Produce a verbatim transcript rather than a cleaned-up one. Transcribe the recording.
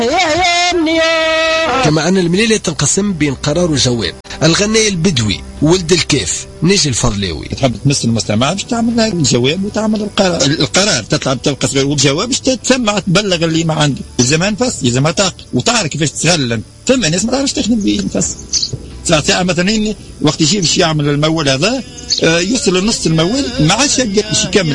كما أن المليلة تنقسم بين قرار وجواب. الغناء البدوي ولد الكيف نيجي الفضليوي تحب تمس المستمع باش تعمل لها الجواب وتعمل القرار. القرار تطلع تبقى صغير والجواب باش تسمع تبلغ اللي ما عندك. الزمان فس يلزمها طاقة وتعرف كيفاش تتغلم. ثم ناس ما تعرفش تخدم به النفس. ساعة ساعة مثلا وقت يجي باش يعمل المول هذا يوصل لنص المول ما عادش يقدر باش يكمل.